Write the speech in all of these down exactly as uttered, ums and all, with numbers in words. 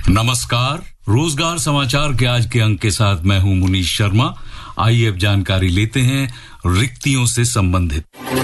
नमस्कार, रोजगार समाचार के आज के अंक के साथ मैं हूं मुनीश शर्मा। आइए अब जानकारी लेते हैं रिक्तियों से संबंधित।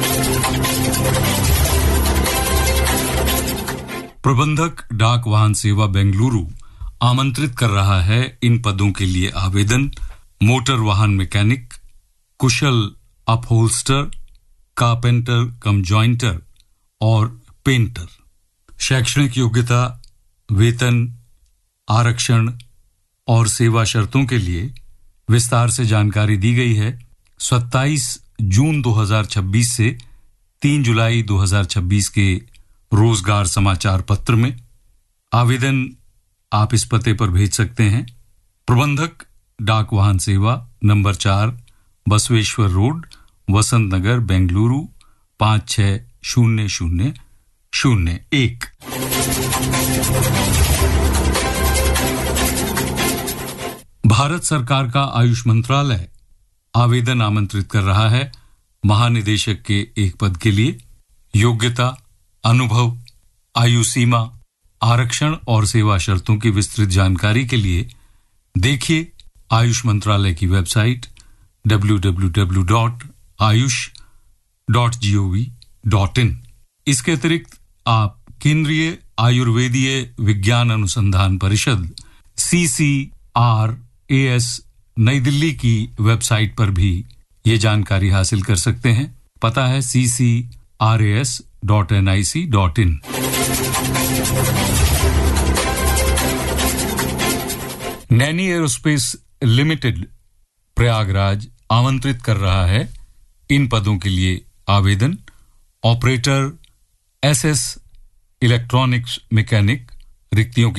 प्रबंधक डाक वाहन सेवा बेंगलुरु आमंत्रित कर रहा है इन पदों के लिए आवेदन। मोटर वाहन मैकेनिक, कुशल अपहोल्स्टर, कारपेंटर कम जॉइंटर और पेंटर। शैक्षणिक योग्यता, वेतन, आरक्षण और सेवा शर्तों के लिए विस्तार से जानकारी दी गई है। सत्ताईस जून दो हज़ार छब्बीस से तीन जुलाई दो हज़ार छब्बीस के रोजगार समाचार पत्र में आवेदन आप इस पते पर भेज सकते हैं। प्रबंधक डाक वाहन सेवा, नंबर चार, बसवेश्वर रोड, वसंत नगर, बेंगलुरु पाँच छः शून्य शून्य शून्य एक। भारत सरकार का आयुष मंत्रालय आवेदन आमंत्रित कर रहा है महानिदेशक के एक पद के लिए। योग्यता, अनुभव, आयु सीमा, आरक्षण और सेवा शर्तों की विस्तृत जानकारी के लिए देखिए आयुष मंत्रालय की website W W W dot Ayush dot gov dot in. इसके अतिरिक्त आप केंद्रीय आयुर्वेदीय विज्ञान अनुसंधान परिषद सी सी आर ए एस नई दिल्ली की वेबसाइट पर भी ये जानकारी हासिल कर सकते हैं। पता है सी C R A S dot N I C dot in. Naini aerospace limited Prayagraj आमंत्रित कर रहा है इन पदों के लिए आवेदन। Operator S S electronics mechanic रिक्तियों